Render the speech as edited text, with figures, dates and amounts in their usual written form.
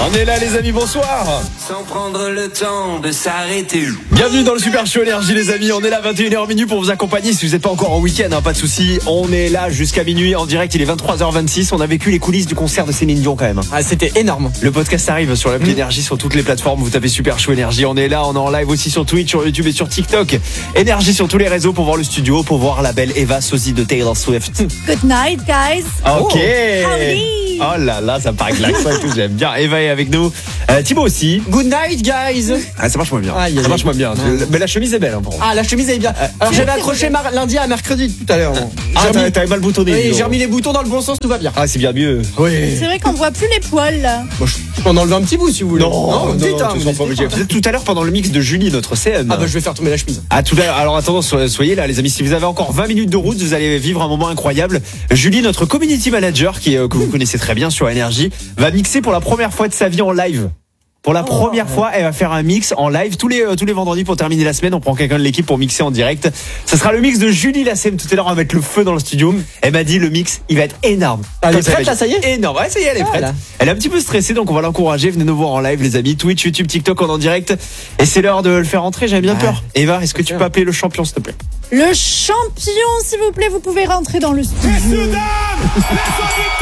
On est là les amis, bonsoir. Sans prendre le temps de s'arrêter. Bienvenue dans le Super Show Énergie les amis, on est là 21h minuit pour vous accompagner. Si vous n'êtes pas encore en week-end, pas de soucis, on est là jusqu'à minuit en direct, il est 23h26. On a vécu les coulisses du concert de Céline Dion quand même. Ah, c'était énorme. Le podcast arrive sur l'appli Énergie, sur toutes les plateformes, vous tapez Super Show Énergie. On est là, on est en live aussi sur Twitch, sur YouTube et sur TikTok. Énergie sur tous les réseaux pour voir le studio, pour voir la belle Eva Sosie de Taylor Swift. Good night, guys. Ok. Howdy. Oh là là, ça paraît que l'accent et tout, j'aime bien. Eva est avec nous. Thibaut aussi. Good night, guys. Ah, ça marche moins bien. Aïe, Ça aïe, marche moins bien. aïe. Mais la chemise est belle. Hein, pour moi. Ah, la chemise est bien. Alors j'avais accroché lundi à mercredi tout à l'heure. Ah, t'avais mal boutonné. Oui, dis j'ai donc. remis les boutons dans le bon sens, tout va bien. Ah, c'est bien mieux. Oui. C'est vrai qu'on voit plus les poils là. Bon, je peux en enlever un petit bout si vous voulez. Dites, hein, tu vous seras pas obligé. n'hésitez pas. Tout à l'heure pendant le mix de Julie, notre CM. Ah bah je vais faire tomber la chemise. Ah, tout à l'heure. Alors attendons, soyez là les amis. Si vous avez encore 20 minutes de route, vous allez vivre un moment incroyable. Julie, notre community manager, que vous connaissez très bien sur Énergie, va mixer pour la première fois de sa vie en live. Pour la première fois, elle va faire un mix en live tous les vendredis pour terminer la semaine. On prend quelqu'un de l'équipe pour mixer en direct. Ce sera le mix de Julie Lassem. Tout à l'heure, on va mettre le feu dans le studio. Elle m'a dit le mix, il va être énorme. Elle est Comme prête là, ça y est? Énorme. Ouais, ça y est, elle est prête. Voilà. Elle est un petit peu stressée, donc on va l'encourager. Venez nous voir en live, les amis. Twitch, YouTube, TikTok, on est en direct. Et c'est l'heure de le faire entrer. J'avais bien peur. Eva, est-ce que tu peux appeler le champion, s'il te plaît? Le champion, s'il vous plaît, vous pouvez rentrer dans le studio. Messieurs, dames,